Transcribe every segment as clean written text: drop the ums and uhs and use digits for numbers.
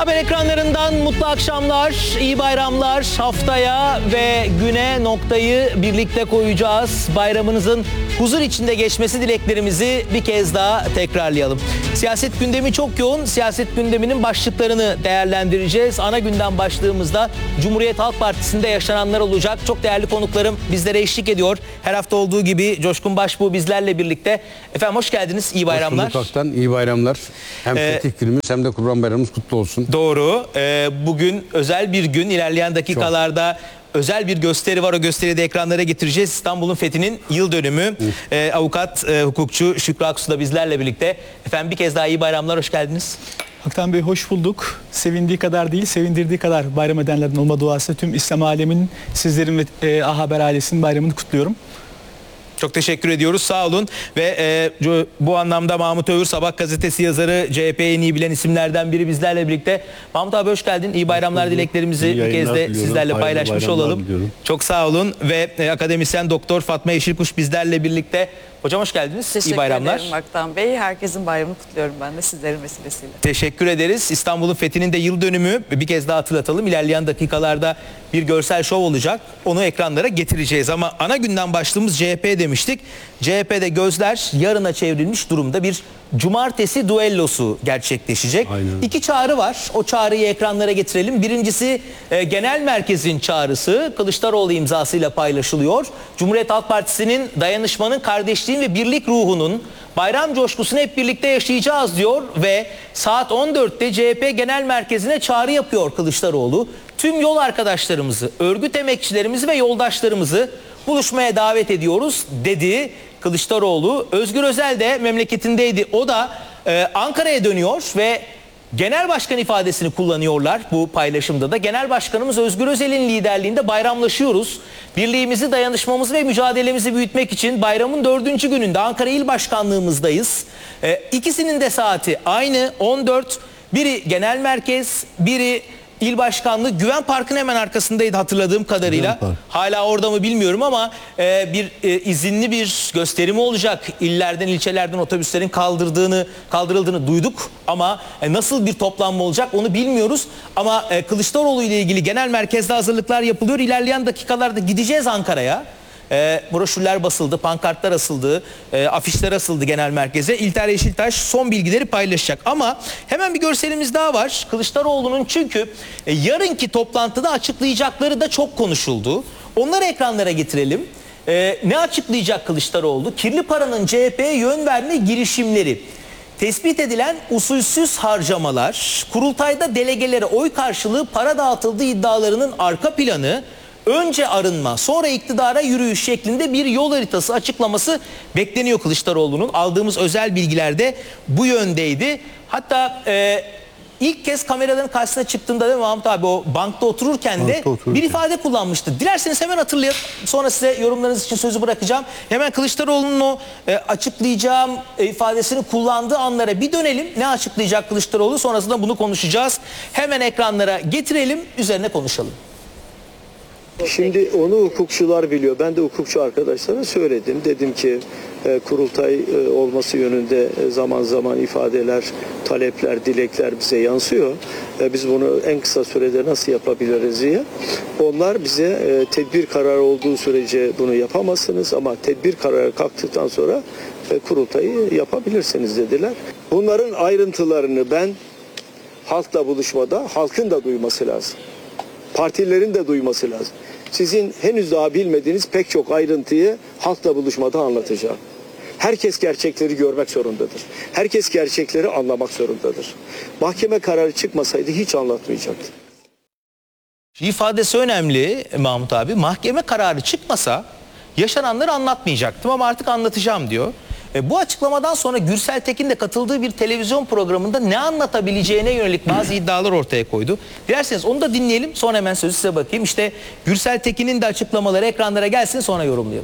Haber ekranlarından mutlu akşamlar, iyi bayramlar. Haftaya ve güne noktayı birlikte koyacağız. Bayramınızın huzur içinde geçmesi dileklerimizi bir kez daha tekrarlayalım. Siyaset gündemi çok yoğun. Siyaset gündeminin başlıklarını değerlendireceğiz. Ana gündem başlığımızda Cumhuriyet Halk Partisi'nde yaşananlar olacak. Çok değerli konuklarım bizlere eşlik ediyor. Her hafta olduğu gibi Coşkun Başbuğ bizlerle birlikte. Efendim hoş geldiniz, iyi bayramlar. Hoş bulduk Hak'tan, iyi bayramlar. Hem Fetih Günümüz hem de Kurban Bayramımız kutlu olsun. Doğru. Bugün özel bir gün. İlerleyen dakikalarda özel bir gösteri var. O gösteriyi de ekranlara getireceğiz. İstanbul'un fethinin yıl dönümü. Avukat, hukukçu Şükrü Aksu da bizlerle birlikte. Efendim bir kez daha iyi bayramlar, hoş geldiniz. Haktan Bey hoş bulduk. Sevindiği kadar değil, sevindirdiği kadar bayram edenlerin olma duası. Tüm İslam aleminin, sizlerin ve Haber ailesinin bayramını kutluyorum. Çok teşekkür ediyoruz, sağ olun. Ve bu anlamda Mahmut Övür, Sabah gazetesi yazarı, CHP'yi en iyi bilen isimlerden biri bizlerle birlikte. Mahmut abi hoş geldin. İyi bayramlar dileklerimizi bir kez de sizlerle paylaşmış olalım. Diliyorum. Çok sağ olun. Ve akademisyen Doktor Fatma Yeşilkuş bizlerle birlikte. Hocam hoş geldiniz. Teşekkür İyi bayramlar. ederim Haktan Bey. Herkesin bayramını kutluyorum ben de sizlerin vesilesiyle. Teşekkür ederiz. İstanbul'un fethinin de yıl dönümü, bir kez daha hatırlatalım. İlerleyen dakikalarda bir görsel şov olacak. Onu ekranlara getireceğiz. Ama ana gündem başlığımız CHP demiştik. CHP'de gözler yarına çevrilmiş durumda. Bir cumartesi duellosu gerçekleşecek. Aynen. İki çağrı var. O çağrıyı ekranlara getirelim. Birincisi genel merkezin çağrısı. Kılıçdaroğlu imzasıyla paylaşılıyor. Cumhuriyet Halk Partisi'nin dayanışmanın, kardeşliğin ve birlik ruhunun bayram coşkusunu hep birlikte yaşayacağız diyor ve saat 14'te CHP Genel Merkezi'ne çağrı yapıyor Kılıçdaroğlu. Tüm yol arkadaşlarımızı, örgüt emekçilerimizi ve yoldaşlarımızı buluşmaya davet ediyoruz dedi Kılıçdaroğlu. Özgür Özel de memleketindeydi. O da Ankara'ya dönüyor ve genel başkan ifadesini kullanıyorlar bu paylaşımda da. Genel başkanımız Özgür Özel'in liderliğinde bayramlaşıyoruz. Birliğimizi, dayanışmamızı ve mücadelemizi büyütmek için bayramın 4. gününde Ankara İl Başkanlığımızdayız. İkisinin de saati aynı 14. Biri genel merkez, biri İl Başkanlığı. Güven Parkı'nın hemen arkasındaydı hatırladığım kadarıyla. Hala orada mı bilmiyorum ama bir izinli bir gösterimi olacak. İllerden, ilçelerden otobüslerin kaldırıldığını duyduk ama nasıl bir toplanma olacak onu bilmiyoruz. Ama Kılıçdaroğlu ile ilgili genel merkezde hazırlıklar yapılıyor. İlerleyen dakikalarda gideceğiz Ankara'ya. Broşürler basıldı, pankartlar asıldı, afişler asıldı genel merkeze. İlter Yeşiltaş son bilgileri paylaşacak. Ama hemen bir görselimiz daha var. Kılıçdaroğlu'nun çünkü yarınki toplantıda açıklayacakları da çok konuşuldu. Onları ekranlara getirelim. Ne açıklayacak Kılıçdaroğlu? Kirli paranın CHP'ye yön verme girişimleri. Tespit edilen usulsüz harcamalar, kurultayda delegelere oy karşılığı para dağıtıldığı iddialarının arka planı, önce arınma, sonra iktidara yürüyüş şeklinde bir yol haritası açıklaması bekleniyor Kılıçdaroğlu'nun. Aldığımız özel bilgilerde bu yöndeydi. Hatta ilk kez kameraların karşısına çıktığında da Mahmut abi o bankta otururken de bir ifade kullanmıştı. Dilerseniz hemen hatırlayalım. Sonra size yorumlarınız için sözü bırakacağım. Hemen Kılıçdaroğlu'nun o açıklayacağım ifadesini kullandığı anlara bir dönelim. Ne açıklayacak Kılıçdaroğlu? Sonrasında bunu konuşacağız. Hemen ekranlara getirelim, üzerine konuşalım. Şimdi onu hukukçular biliyor. Ben de hukukçu arkadaşlara söyledim. Dedim ki kurultay olması yönünde zaman zaman ifadeler, talepler, dilekler bize yansıyor. Biz bunu en kısa sürede nasıl yapabiliriz diye. Onlar bize tedbir kararı olduğu sürece bunu yapamazsınız ama tedbir kararı kalktıktan sonra kurultayı yapabilirsiniz dediler. Bunların ayrıntılarını ben halkla buluşmada halkın da duyması lazım. Partilerin de duyması lazım. Sizin henüz daha bilmediğiniz pek çok ayrıntıyı halkla buluşmada anlatacağım. Herkes gerçekleri görmek zorundadır. Herkes gerçekleri anlamak zorundadır. Mahkeme kararı çıkmasaydı hiç anlatmayacaktı. İfadesi önemli Mahmut abi. Mahkeme kararı çıkmasa yaşananları anlatmayacaktım ama artık anlatacağım diyor. Bu açıklamadan sonra Gürsel Tekin de katıldığı bir televizyon programında ne anlatabileceğine yönelik bazı iddialar ortaya koydu. Dilerseniz onu da dinleyelim, sonra hemen sözü size bakayım. İşte Gürsel Tekin'in de açıklamaları ekranlara gelsin, sonra yorumlayalım.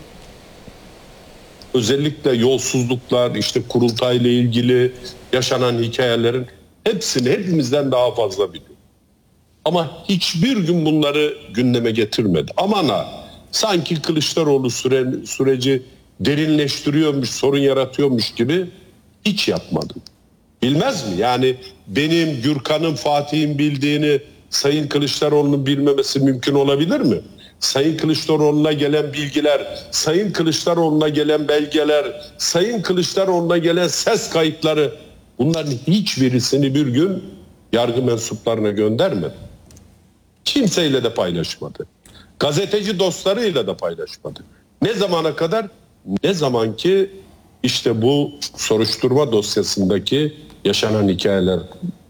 Özellikle yolsuzluklar, işte kurultayla ilgili yaşanan hikayelerin hepsini hepimizden daha fazla biliyor. Ama hiçbir gün bunları gündeme getirmedi. Aman ha, sanki Kılıçdaroğlu süreci derinleştiriyormuş, sorun yaratıyormuş gibi hiç yapmadım. Bilmez mi? Yani benim, Gürkan'ın, Fatih'in bildiğini Sayın Kılıçdaroğlu'nun bilmemesi mümkün olabilir mi? Sayın Kılıçdaroğlu'na gelen bilgiler, Sayın Kılıçdaroğlu'na gelen belgeler, Sayın Kılıçdaroğlu'na gelen ses kayıtları, bunların hiçbirisini bir gün yargı mensuplarına göndermedi. Kimseyle de paylaşmadı. Gazeteci dostlarıyla da paylaşmadı. Ne zamana kadar? Ne zaman ki işte bu soruşturma dosyasındaki yaşanan hikayeler